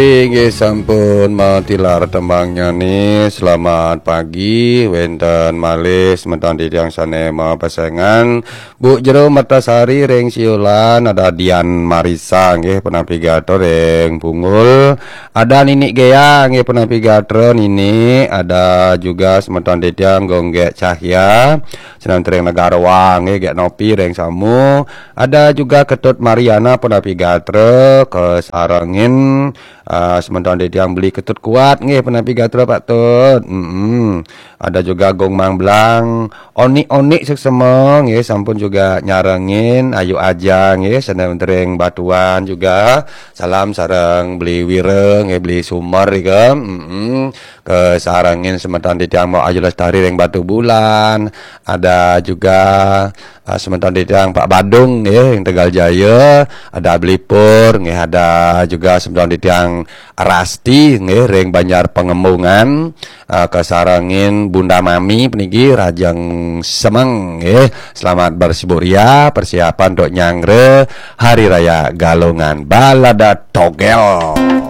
Nggih sampun matilar tembangnya nih. Selamat pagi wenten malih semeton tiyang sanema pasangan Bu Jero Mertasari ring Siulan, ada Dian Marisa nggih penapigator ring Bungul, ada Nini Gea nggih penapigator Nini, ada juga semeton tiyang Gonggek Cahya senang ring Negarawa nggih gek Nopi ring Samu, ada juga Ketut Mariana penapigator ke Sarangin. Sementara yang beli ketut kuat nggih penapigator Pak Tut. Ada juga Gong Mang Blang, Oni sesemeng nggih sampun juga nyarengin ayu aja nggih seneng tering batuan juga. Salam sareng beli wireng nggih beli sumber iki. Ke sarengin sementara yang mau Ayu Lestari ring Batu Bulan. Ada juga sementara yang Pak Badung nggih ring Tegal Jaya, ada Blipur nggih, ada juga sementara yang Rasti nggih ring Banjar Pengembangan, kesarangin Bunda Mami peniki Rajang Semeng nggih. Selamat bersiburia persiapan untuk nyangre Hari Raya Galungan Balada Togel.